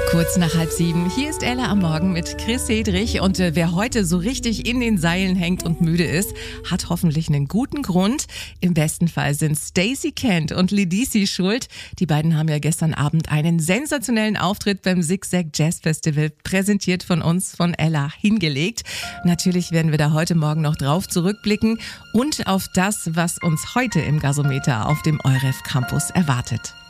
Kurz nach 6:30. Hier ist Ella am Morgen mit Chris Hedrich. Und wer heute so richtig in den Seilen hängt und müde ist, hat hoffentlich einen guten Grund. Im besten Fall sind Stacey Kent und Lidisi schuld. Die beiden haben ja gestern Abend einen sensationellen Auftritt beim Zig-Zag Jazz Festival, präsentiert von uns, von Ella, hingelegt. Natürlich werden wir da heute Morgen noch drauf zurückblicken und auf das, was uns heute im Gasometer auf dem EUREF Campus erwartet.